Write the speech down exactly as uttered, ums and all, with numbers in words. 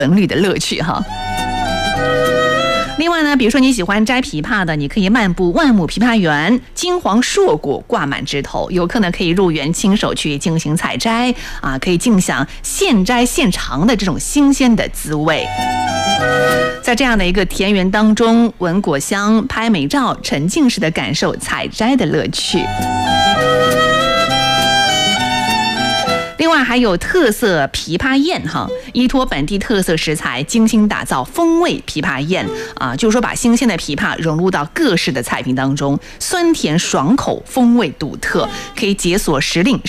闻绿的乐趣哈。另外呢，比如说你喜欢摘枇杷的，你可以漫步万亩枇杷园，金黄硕果挂满枝头。游客呢可以入园亲手去进行采摘啊，可以尽享现摘现尝的这种新鲜的滋味。在这样的一个田园当中，闻果香、拍美照，沉浸式的感受采摘的乐趣。另外还有特色枇杷宴哈，依托本地特色食材，精心打造风味枇杷宴啊，就是说把新鲜的枇杷融入到各式的菜品当中，酸甜爽口，风味独特，可以解锁时令